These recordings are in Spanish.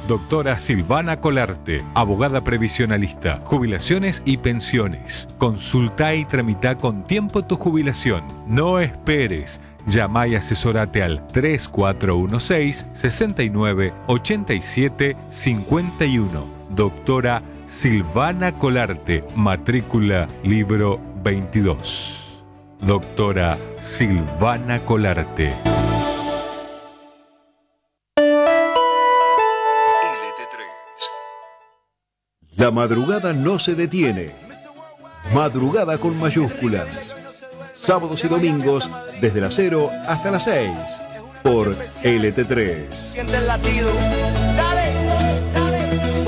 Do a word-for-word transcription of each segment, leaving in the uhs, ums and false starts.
Doctora Silvana Colarte, abogada previsionalista, jubilaciones y pensiones. Consulta y tramita con tiempo tu jubilación. No esperes. Llama y asesorate al tres cuatro uno seis, seis nueve, ocho siete cinco uno. Doctora Silvana Colarte, matrícula libro veintidós. Doctora Silvana Colarte. La madrugada no se detiene. Madrugada con mayúsculas. Sábados y domingos desde las cero hasta las seis por L T tres. Siente el latido. Dale, dale.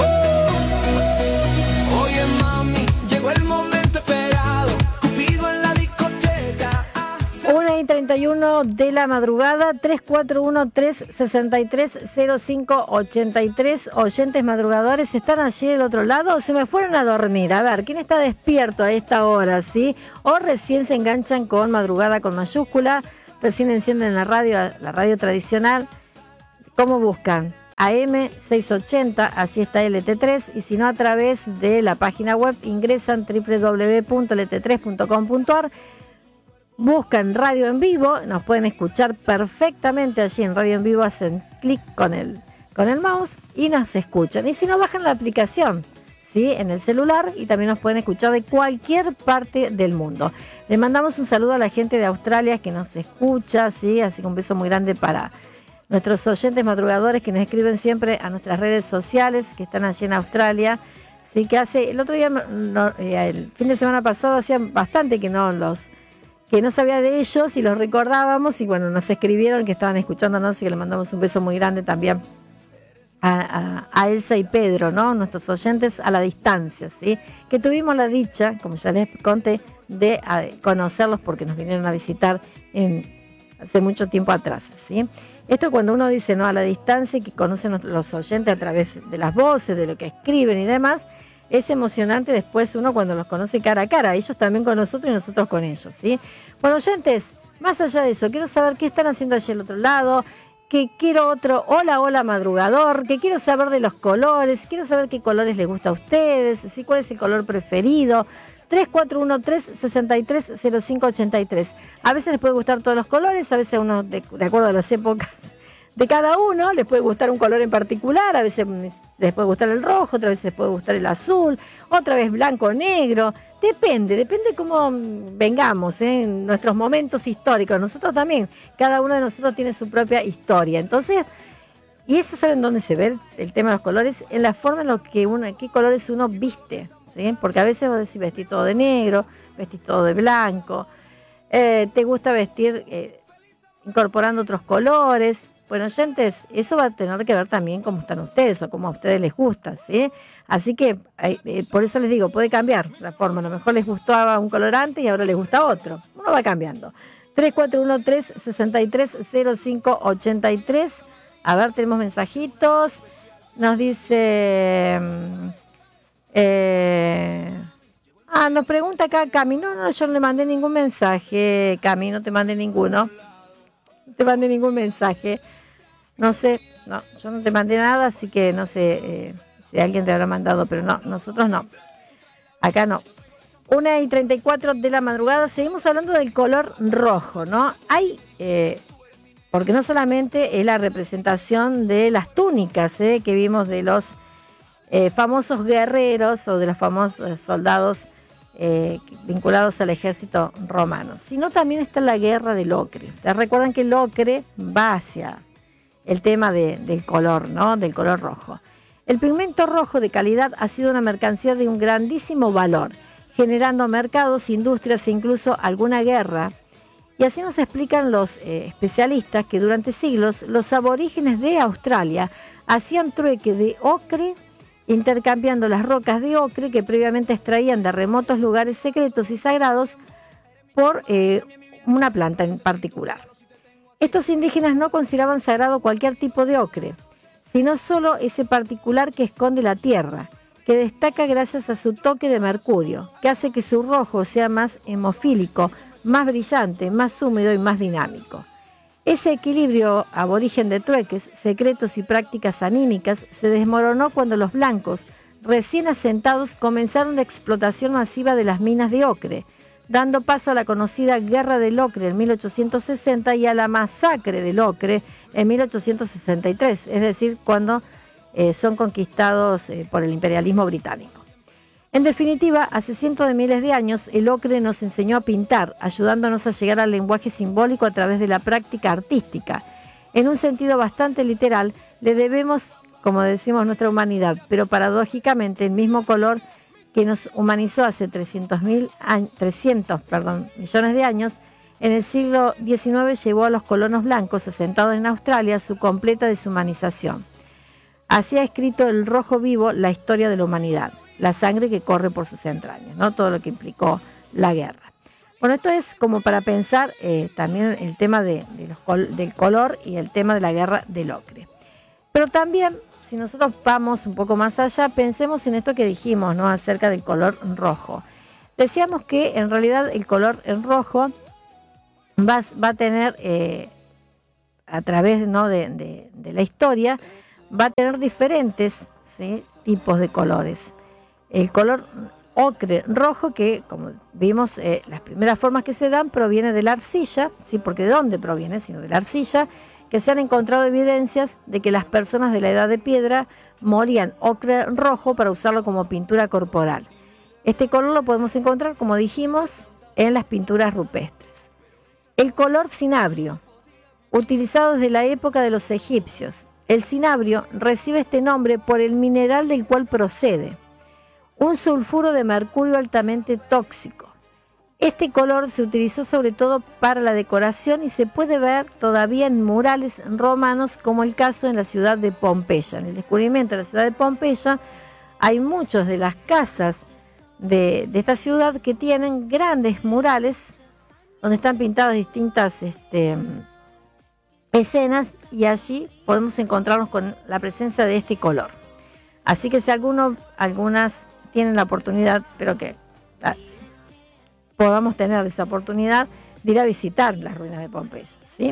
Oh. Oye, mami, llegó el momento esperado. Cupido en la discoteca. una y treinta y uno de la madrugada, tres cuatro uno tres, seis tres cero cinco ocho tres. Oyentes madrugadores, ¿están allí del otro lado o se me fueron a dormir? A ver, ¿quién está despierto a esta hora, sí? O recién se enganchan con madrugada con mayúscula, recién encienden la radio, la radio tradicional. ¿Cómo buscan? A M seiscientos ochenta, allí está L T tres, y si no, a través de la página web ingresan doble u doble u doble u punto l t tres punto com punto a r. Buscan radio en vivo, nos pueden escuchar perfectamente allí en radio en vivo, hacen clic con el, con el mouse y nos escuchan. Y si no, bajan la aplicación, ¿sí?, en el celular, y también nos pueden escuchar de cualquier parte del mundo. Le mandamos un saludo a la gente de Australia que nos escucha, ¿sí?, así que un beso muy grande para nuestros oyentes madrugadores que nos escriben siempre a nuestras redes sociales, que están allí en Australia. Sí, que hace, el otro día, no, el fin de semana pasado, hacían bastante que no los... que no sabía de ellos y los recordábamos, y bueno, nos escribieron que estaban escuchándonos y que le mandamos un beso muy grande también a, a, a Elsa y Pedro, ¿no?, nuestros oyentes a la distancia, ¿sí?, que tuvimos la dicha, como ya les conté, de a, conocerlos porque nos vinieron a visitar en, hace mucho tiempo atrás, ¿sí? Esto cuando uno dice, ¿no?, a la distancia, que conocen los oyentes a través de las voces, de lo que escriben y demás. Es emocionante después uno cuando los conoce cara a cara, ellos también con nosotros y nosotros con ellos, ¿sí? Bueno, oyentes, más allá de eso, quiero saber qué están haciendo allí al otro lado, que quiero otro hola, hola madrugador, que quiero saber de los colores, quiero saber qué colores les gusta a ustedes, ¿sí?, cuál es el color preferido. tres cuatro uno tres, seis tres cero cinco ocho tres. A veces les puede gustar todos los colores, a veces a uno, de, de acuerdo a las épocas de cada uno, les puede gustar un color en particular, a veces les puede gustar el rojo, otra vez les puede gustar el azul, otra vez blanco o negro, depende, depende cómo vengamos, ¿eh?, en nuestros momentos históricos. Nosotros también, cada uno de nosotros tiene su propia historia, entonces, y eso, ¿saben dónde se ve el, el tema de los colores? En la forma en lo que uno, qué colores uno viste, ¿sí? Porque a veces vos decís, vestís todo de negro, vestís todo de blanco, eh, te gusta vestir eh, incorporando otros colores. Bueno, oyentes, eso va a tener que ver también cómo están ustedes o cómo a ustedes les gusta, ¿sí? Así que, eh, por eso les digo, puede cambiar la forma. A lo mejor les gustaba un colorante y ahora les gusta otro. Uno va cambiando. tres cuatro uno tres, seis tres cero cinco ocho tres. A ver, tenemos mensajitos. Nos dice... Eh, ah, nos pregunta acá Cami. No, no, yo no le mandé ningún mensaje, Cami, no te mandé ninguno. No te mandé ningún mensaje. No sé, no, yo no te mandé nada, así que no sé eh, si alguien te habrá mandado, pero no, nosotros no. Acá no. una y treinta y cuatro de la madrugada, seguimos hablando del color rojo, ¿no? Hay, eh, porque no solamente es la representación de las túnicas, ¿eh?, que vimos de los eh, famosos guerreros o de los famosos soldados eh, vinculados al ejército romano, sino también está la guerra del ocre. Ustedes recuerdan que el ocre va hacia el tema de, del color, ¿no?, del color rojo. El pigmento rojo de calidad ha sido una mercancía de un grandísimo valor, generando mercados, industrias e incluso alguna guerra. Y así nos explican los eh, especialistas que durante siglos los aborígenes de Australia hacían trueque de ocre, intercambiando las rocas de ocre que previamente extraían de remotos lugares secretos y sagrados por eh, una planta en particular. Estos indígenas no consideraban sagrado cualquier tipo de ocre, sino solo ese particular que esconde la tierra, que destaca gracias a su toque de mercurio, que hace que su rojo sea más hemofílico, más brillante, más húmedo y más dinámico. Ese equilibrio aborigen de trueques, secretos y prácticas anímicas se desmoronó cuando los blancos, recién asentados, comenzaron la explotación masiva de las minas de ocre, dando paso a la conocida Guerra del Ocre en mil ochocientos sesenta y a la masacre del ocre en mil ochocientos sesenta y tres, es decir, cuando eh, son conquistados eh, por el imperialismo británico. En definitiva, hace cientos de miles de años, el ocre nos enseñó a pintar, ayudándonos a llegar al lenguaje simbólico a través de la práctica artística. En un sentido bastante literal, le debemos, como decimos, nuestra humanidad, pero paradójicamente el mismo color que nos humanizó hace trescientos perdón, millones de años, en el siglo diecinueve llevó a los colonos blancos asentados en Australia a su completa deshumanización. Así ha escrito el rojo vivo la historia de la humanidad, la sangre que corre por sus entrañas, ¿no? Todo lo que implicó la guerra. Bueno, esto es como para pensar eh, también el tema de, de los col del color y el tema de la guerra del ocre. Pero también, si nosotros vamos un poco más allá, pensemos en esto que dijimos, ¿no? Acerca del color rojo. Decíamos que en realidad el color en rojo va, va a tener, eh, a través, ¿no? de, de, de la historia, va a tener diferentes, ¿sí? tipos de colores. El color ocre rojo, que como vimos, eh, las primeras formas que se dan proviene de la arcilla, ¿sí? Porque ¿de dónde proviene? Sino de la arcilla, que se han encontrado evidencias de que las personas de la edad de piedra molían ocre rojo para usarlo como pintura corporal. Este color lo podemos encontrar, como dijimos, en las pinturas rupestres. El color cinabrio, utilizado desde la época de los egipcios. El cinabrio recibe este nombre por el mineral del cual procede, un sulfuro de mercurio altamente tóxico. Este color se utilizó sobre todo para la decoración y se puede ver todavía en murales romanos, como el caso en la ciudad de Pompeya. En el descubrimiento de la ciudad de Pompeya hay muchas de las casas de, de esta ciudad que tienen grandes murales donde están pintadas distintas este, escenas, y allí podemos encontrarnos con la presencia de este color. Así que si alguno, algunas tienen la oportunidad, pero que ah, podamos tener esa oportunidad de ir a visitar las ruinas de Pompeya, ¿sí?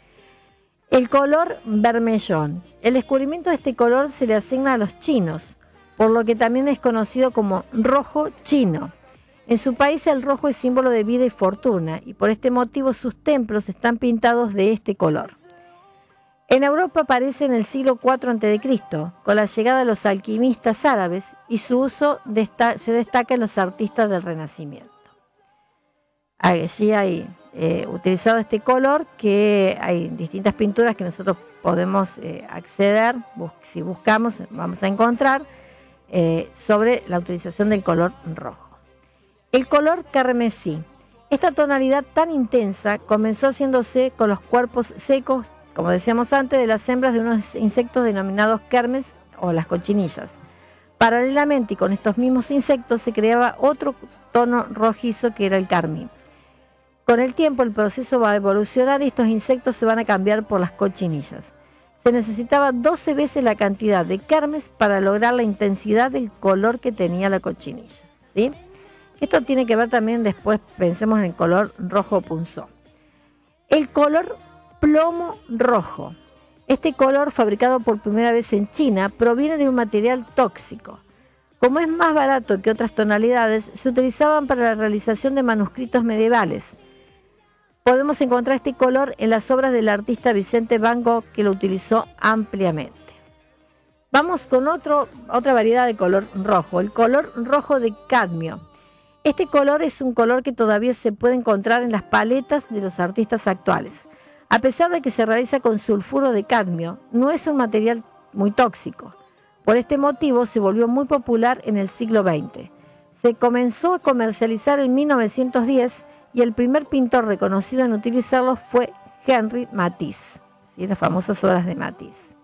El color vermellón. El descubrimiento de este color se le asigna a los chinos, por lo que también es conocido como rojo chino. En su país el rojo es símbolo de vida y fortuna, y por este motivo sus templos están pintados de este color. En Europa aparece en el siglo cuatro antes de Cristo, con la llegada de los alquimistas árabes, y su uso desta- se destaca en los artistas del Renacimiento. Allí hay eh, utilizado este color, que hay distintas pinturas que nosotros podemos eh, acceder, bus- si buscamos vamos a encontrar, eh, sobre la utilización del color rojo. El color carmesí. Esta tonalidad tan intensa comenzó haciéndose con los cuerpos secos, como decíamos antes, de las hembras de unos insectos denominados kermes o las cochinillas. Paralelamente y con estos mismos insectos se creaba otro tono rojizo que era el carmín. Con el tiempo el proceso va a evolucionar y estos insectos se van a cambiar por las cochinillas. Se necesitaba doce veces la cantidad de kermes para lograr la intensidad del color que tenía la cochinilla, ¿sí? Esto tiene que ver también, después pensemos en el color rojo punzón. El color plomo rojo. Este color, fabricado por primera vez en China, proviene de un material tóxico. Como es más barato que otras tonalidades, se utilizaban para la realización de manuscritos medievales. Podemos encontrar este color en las obras del artista Vicente Van Gogh, que lo utilizó ampliamente. Vamos con otro, otra variedad de color rojo, el color rojo de cadmio. Este color es un color que todavía se puede encontrar en las paletas de los artistas actuales. A pesar de que se realiza con sulfuro de cadmio, no es un material muy tóxico. Por este motivo se volvió muy popular en el siglo veinte. Se comenzó a comercializar en mil novecientos diez y el primer pintor reconocido en utilizarlo fue Henri Matisse, ¿sí? Las famosas obras de Matisse.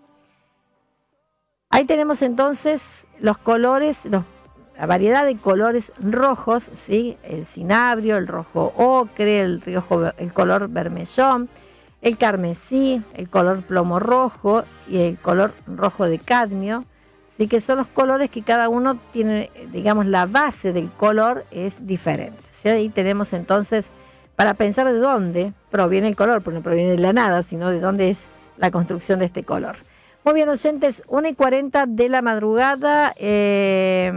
Ahí tenemos entonces los colores, los, la variedad de colores rojos, ¿sí? El cinabrio, el rojo ocre, el, rojo, el color vermellón, el carmesí, el color plomo rojo y el color rojo de cadmio, sí, que son los colores que cada uno tiene, digamos, la base del color es diferente, ¿sí? Ahí tenemos entonces para pensar de dónde proviene el color, porque no proviene de la nada, sino de dónde es la construcción de este color. Muy bien, oyentes, una y cuarenta de la madrugada, eh,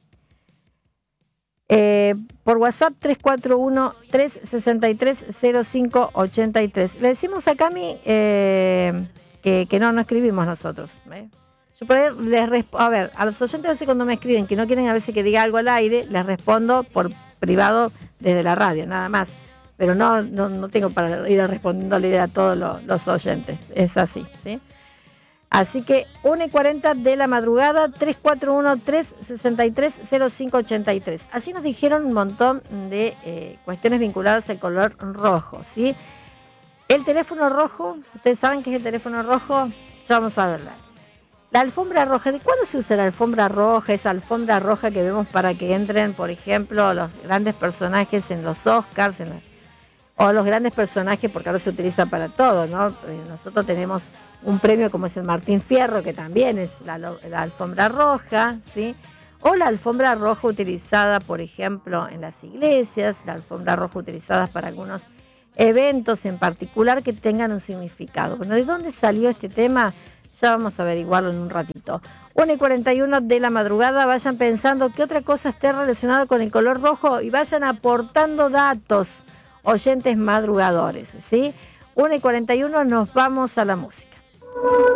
eh, por WhatsApp tres cuatro uno, tres seis tres, cero cinco ocho tres. Le decimos a Cami eh, que, que no, no escribimos nosotros, ¿eh? Yo por ahí les resp- a ver, a los oyentes a veces cuando me escriben que no quieren a veces que diga algo al aire, les respondo por privado desde la radio, nada más. Pero no, no, no tengo para ir respondiéndole a todos los, los oyentes. Es así, ¿sí? Así que una y cuarenta de la madrugada, tres cuatro uno, tres seis tres, cero cinco ocho tres. Así nos dijeron un montón de eh, cuestiones vinculadas al color rojo, ¿sí? El teléfono rojo, ¿ustedes saben qué es el teléfono rojo? Ya vamos a verla. La alfombra roja, ¿de cuándo se usa la alfombra roja? Esa alfombra roja que vemos para que entren, por ejemplo, los grandes personajes en los Oscars, en la, o los grandes personajes, porque ahora se utiliza para todo, ¿no? Nosotros tenemos un premio como es el Martín Fierro, que también es la, la alfombra roja, ¿sí? O la alfombra roja utilizada, por ejemplo, en las iglesias, la alfombra roja utilizada para algunos eventos en particular que tengan un significado. Bueno, ¿de dónde salió este tema? Ya vamos a averiguarlo en un ratito. una y cuarenta y uno de la madrugada, vayan pensando qué otra cosa esté relacionada con el color rojo y vayan aportando datos, oyentes madrugadores, ¿sí? una y cuarenta y uno, nos vamos a la música.